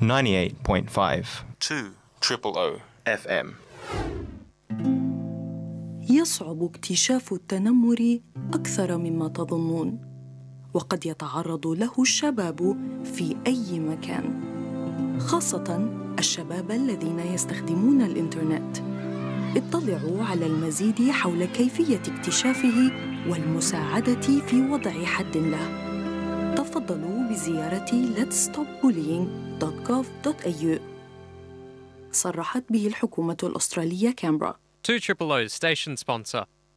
98.5 200 FM. يصعب اكتشاف التنمر أكثر مما تظنون، وقد يتعرض له الشباب في أي مكان، خاصة الشباب الذين يستخدمون الإنترنت. اطلعوا على المزيد حول كيفية اكتشافه والمساعدة في وضع حد له. تفضلوا بزيارة letsstopbullying.gov.au. صرحت به الحكومة الأسترالية كامبرا. 200 station sponsor.